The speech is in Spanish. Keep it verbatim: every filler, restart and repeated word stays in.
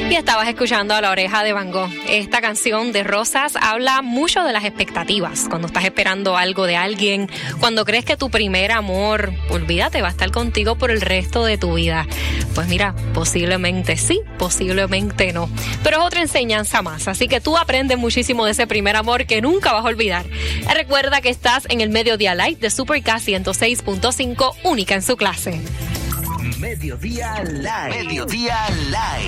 Y estabas escuchando a La Oreja de Van Gogh. Esta canción de Rosas habla mucho de las expectativas. Cuando estás esperando algo de alguien, cuando crees que tu primer amor, olvídate, va a estar contigo por el resto de tu vida. Pues mira, posiblemente sí, posiblemente no. Pero es otra enseñanza más. Así que tú aprendes muchísimo de ese primer amor que nunca vas a olvidar. Recuerda que estás en el Mediodía Light de Super K ciento seis punto cinco, única en su clase. Mediodía Live. Mediodía Live.